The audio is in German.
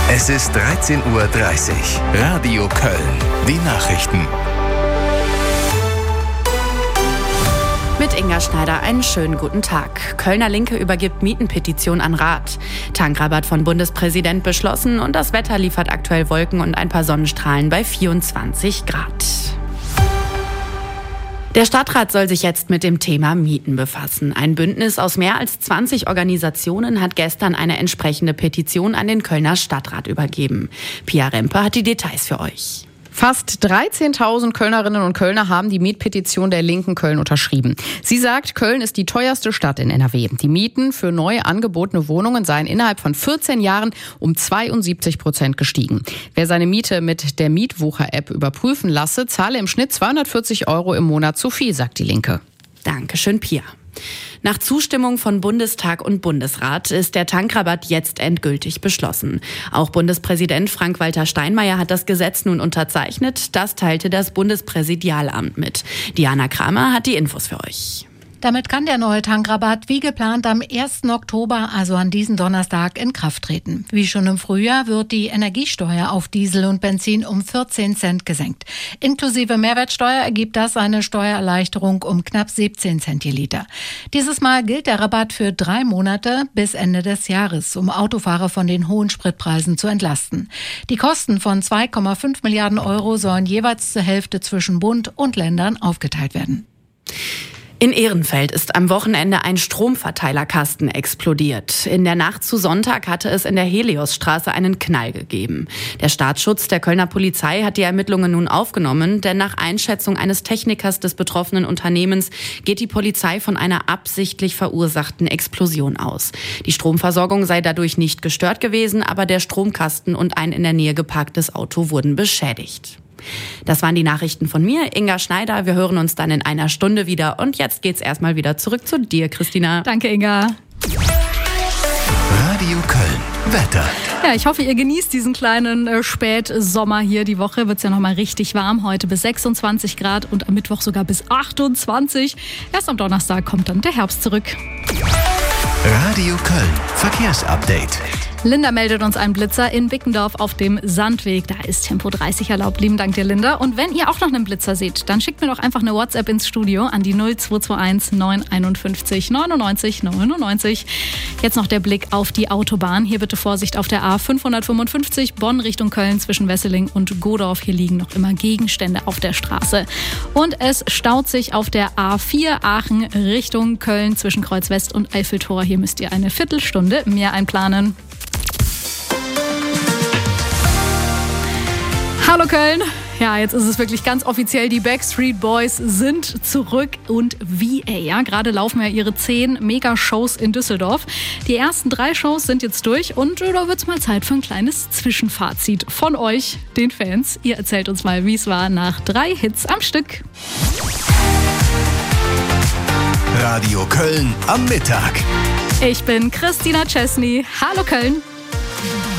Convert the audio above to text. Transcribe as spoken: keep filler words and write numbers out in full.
Es ist dreizehn Uhr dreißig. Radio Köln. Die Nachrichten. Mit Inga Schneider einen schönen guten Tag. Kölner Linke übergibt Mietenpetition an Rat. Tankrabatt von Bundespräsident beschlossen und das Wetter liefert aktuell Wolken und ein paar Sonnenstrahlen bei vierundzwanzig Grad. Der Stadtrat soll sich jetzt mit dem Thema Mieten befassen. Ein Bündnis aus mehr als zwanzig Organisationen hat gestern eine entsprechende Petition an den Kölner Stadtrat übergeben. Pia Rempe hat die Details für euch. Fast dreizehntausend Kölnerinnen und Kölner haben die Mietpetition der Linken Köln unterschrieben. Sie sagt, Köln ist die teuerste Stadt in N R W. Die Mieten für neu angebotene Wohnungen seien innerhalb von vierzehn Jahren um zweiundsiebzig Prozent gestiegen. Wer seine Miete mit der Mietwucher-App überprüfen lasse, zahle im Schnitt zweihundertvierzig Euro im Monat zu viel, sagt die Linke. Dankeschön, Pia. Nach Zustimmung von Bundestag und Bundesrat ist der Tankrabatt jetzt endgültig beschlossen. Auch Bundespräsident Frank-Walter Steinmeier hat das Gesetz nun unterzeichnet. Das teilte das Bundespräsidialamt mit. Diana Kramer hat die Infos für euch. Damit kann der neue Tankrabatt wie geplant am ersten Oktober, also an diesem Donnerstag, in Kraft treten. Wie schon im Frühjahr wird die Energiesteuer auf Diesel und Benzin um vierzehn Cent gesenkt. Inklusive Mehrwertsteuer ergibt das eine Steuererleichterung um knapp siebzehn Cent je Liter. Dieses Mal gilt der Rabatt für drei Monate bis Ende des Jahres, um Autofahrer von den hohen Spritpreisen zu entlasten. Die Kosten von zwei Komma fünf Milliarden Euro sollen jeweils zur Hälfte zwischen Bund und Ländern aufgeteilt werden. In Ehrenfeld ist am Wochenende ein Stromverteilerkasten explodiert. In der Nacht zu Sonntag hatte es in der Heliosstraße einen Knall gegeben. Der Staatsschutz der Kölner Polizei hat die Ermittlungen nun aufgenommen, denn nach Einschätzung eines Technikers des betroffenen Unternehmens geht die Polizei von einer absichtlich verursachten Explosion aus. Die Stromversorgung sei dadurch nicht gestört gewesen, aber der Stromkasten und ein in der Nähe geparktes Auto wurden beschädigt. Das waren die Nachrichten von mir, Inga Schneider. Wir hören uns dann in einer Stunde wieder. Und jetzt geht's erstmal wieder zurück zu dir, Christina. Danke, Inga. Radio Köln. Wetter. Ja, ich hoffe, ihr genießt diesen kleinen äh, Spätsommer hier. Die Woche wird's ja nochmal richtig warm. Heute bis sechsundzwanzig Grad und am Mittwoch sogar bis achtundzwanzig. Erst am Donnerstag kommt dann der Herbst zurück. Radio Köln. Verkehrsupdate. Linda meldet uns einen Blitzer in Bickendorf auf dem Sandweg. Da ist Tempo dreißig erlaubt. Lieben Dank dir, Linda. Und wenn ihr auch noch einen Blitzer seht, dann schickt mir doch einfach eine WhatsApp ins Studio an die null zwei zwei eins neun einundfünfzig neunundneunzig neunundneunzig. Jetzt noch der Blick auf die Autobahn. Hier bitte Vorsicht auf der A fünfhundertfünfundfünfzig Bonn Richtung Köln zwischen Wesseling und Godorf. Hier liegen noch immer Gegenstände auf der Straße. Und es staut sich auf der A vier Aachen Richtung Köln zwischen Kreuz West und Eiffeltor. Hier müsst ihr eine Viertelstunde mehr einplanen. Hallo Köln! Ja, jetzt ist es wirklich ganz offiziell, die Backstreet Boys sind zurück und wie, ey, ja, gerade laufen ja ihre zehn Mega-Shows in Düsseldorf. Die ersten drei Shows sind jetzt durch und äh, da wird's mal Zeit für ein kleines Zwischenfazit von euch, den Fans. Ihr erzählt uns mal, wie es war nach drei Hits am Stück. Radio Köln am Mittag. Ich bin Christina Chesney. Hallo Köln!